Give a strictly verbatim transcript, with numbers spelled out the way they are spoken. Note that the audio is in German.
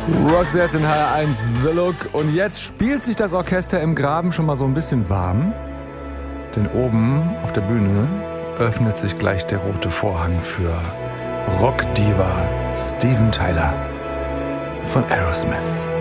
Roxette in H R eins The Look. Und jetzt spielt sich das Orchester im Graben schon mal so ein bisschen warm. Denn oben auf der Bühne öffnet sich gleich der rote Vorhang für Rockdiva Steven Tyler von Aerosmith.